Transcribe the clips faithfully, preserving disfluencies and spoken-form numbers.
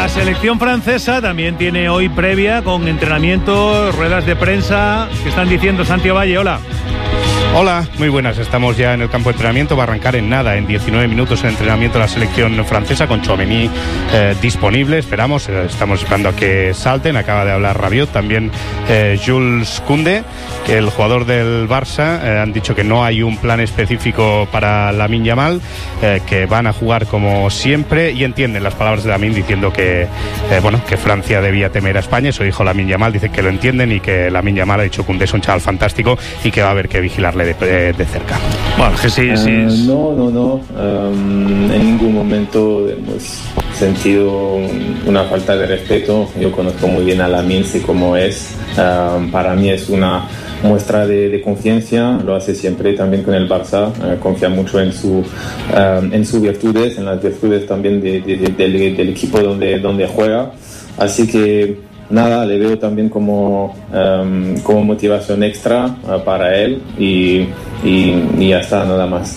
La selección francesa también tiene hoy previa con entrenamientos, ruedas de prensa. ¿Qué están diciendo? Santi Valle, hola. Hola, muy buenas. Estamos ya en el campo de entrenamiento. Va a arrancar en nada, en diecinueve minutos el entrenamiento de la selección francesa con Tchouaméni eh, disponible. Esperamos, eh, estamos esperando a que salten. Acaba de hablar Rabiot, también eh, Jules Koundé, que el jugador del Barça. Eh, han dicho que no hay un plan específico para Lamine Yamal, eh, que van a jugar como siempre, y entienden las palabras de Lamine diciendo que, eh, bueno, que Francia debía temer a España. Su hijo Lamine Yamal dice que lo entienden y que Lamine Yamal, ha dicho Koundé, es un chaval fantástico y que va a haber que vigilarle De, de, de cerca. Bueno, que sí, sí. Uh, no, no, no. Um, en ningún momento hemos sentido una falta de respeto. Yo conozco muy bien a Lamine, sé cómo es. Um, para mí es una muestra de, de confianza. Lo hace siempre también con el Barça. Uh, confía mucho en su um, en sus virtudes, en las virtudes también de, de, de, del, del equipo donde, donde juega. Así que nada, le veo también como, um, como motivación extra uh, para él y, y, y ya está, nada más.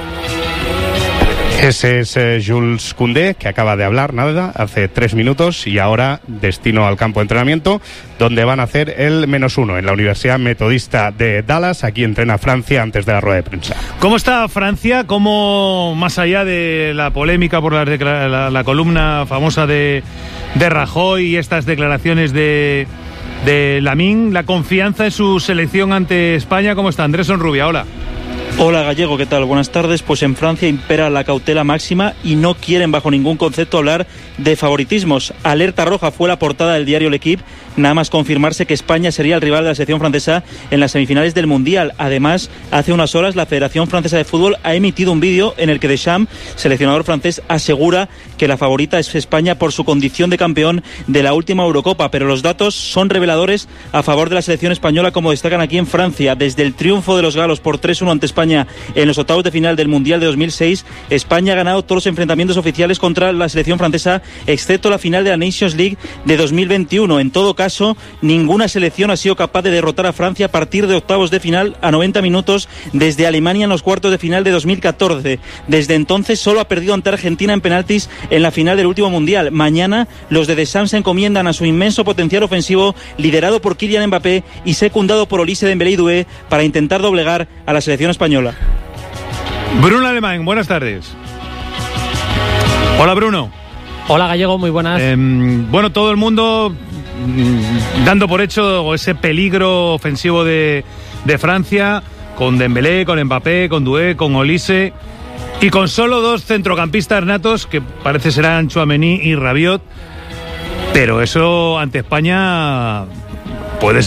Ese es eh, Jules Koundé, que acaba de hablar, nada, hace tres minutos, y ahora destino al campo de entrenamiento, donde van a hacer el menos uno en la Universidad Metodista de Dallas. Aquí entrena Francia antes de la rueda de prensa. ¿Cómo está Francia? ¿Cómo, más allá de la polémica por la, la, la columna famosa de, de Rajoy y estas declaraciones de, de Lamine, la confianza en su selección ante España? ¿Cómo está? Andrés Sonrubia, hola. Hola Gallego, ¿qué tal? Buenas tardes. Pues en Francia impera la cautela máxima y no quieren bajo ningún concepto hablar de favoritismos. Alerta roja fue la portada del diario L'Equipe, nada más confirmarse que España sería el rival de la selección francesa en las semifinales del Mundial. Además, hace unas horas la Federación Francesa de Fútbol ha emitido un vídeo en el que Deschamps, seleccionador francés, asegura que la favorita es España por su condición de campeón de la última Eurocopa, pero los datos son reveladores a favor de la selección española, como destacan aquí en Francia. Desde el triunfo de los galos por tres uno ante España en los octavos de final del Mundial de dos mil seis, España ha ganado todos los enfrentamientos oficiales contra la selección francesa, excepto la final de la Nations League de dos mil veintiuno. En todo caso, ninguna selección ha sido capaz de derrotar a Francia a partir de octavos de final a noventa minutos desde Alemania en los cuartos de final de dos mil catorce. Desde entonces solo ha perdido ante Argentina en penaltis en la final del último Mundial. Mañana los de Deschamps se encomiendan a su inmenso potencial ofensivo, liderado por Kylian Mbappé y secundado por Olise Dembélé y Doué, para intentar doblegar a la selección española. Bruno Alemán, buenas tardes. Hola Bruno. Hola Gallego, muy buenas. Eh, bueno, todo el mundo mm, dando por hecho ese peligro ofensivo de, de Francia, con Dembélé, con Mbappé, con Doué, con Olise, y con solo dos centrocampistas natos, que parece serán Tchouaméni y Rabiot. Pero eso ante España puede